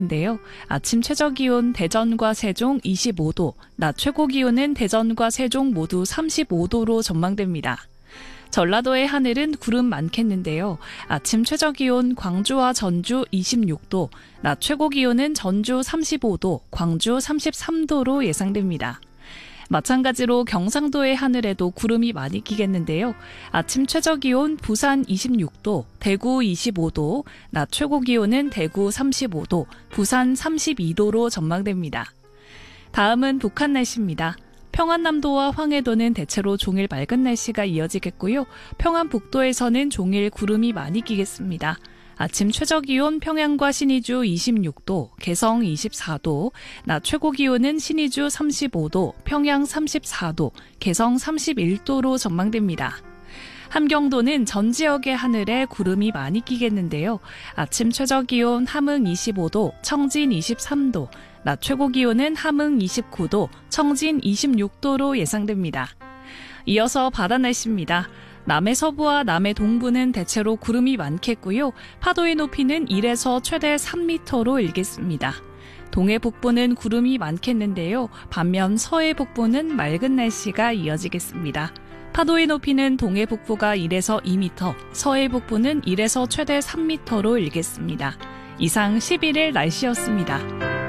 인데요. 아침 최저기온 대전과 세종 25도, 낮 최고기온은 대전과 세종 모두 35도로 전망됩니다. 전라도의 하늘은 구름 많겠는데요. 아침 최저기온 광주와 전주 26도, 낮 최고기온은 전주 35도, 광주 33도로 예상됩니다. 마찬가지로 경상도의 하늘에도 구름이 많이 끼겠는데요. 아침 최저기온 부산 26도, 대구 25도, 낮 최고기온은 대구 35도, 부산 32도로 전망됩니다. 다음은 북한 날씨입니다. 평안남도와 황해도는 대체로 종일 맑은 날씨가 이어지겠고요. 평안북도에서는 종일 구름이 많이 끼겠습니다. 아침 최저기온 평양과 신의주 26도, 개성 24도, 낮 최고기온은 신의주 35도, 평양 34도, 개성 31도로 전망됩니다. 함경도는 전 지역의 하늘에 구름이 많이 끼겠는데요. 아침 최저기온 함흥 25도, 청진 23도, 낮 최고기온은 함흥 29도, 청진 26도로 예상됩니다. 이어서 바다 날씨입니다. 남해 서부와 남해 동부는 대체로 구름이 많겠고요. 파도의 높이는 1에서 최대 3m로 일겠습니다. 동해 북부는 구름이 많겠는데요. 반면 서해 북부는 맑은 날씨가 이어지겠습니다. 파도의 높이는 동해 북부가 1에서 2m, 서해 북부는 1에서 최대 3m로 일겠습니다. 이상 11일 날씨였습니다.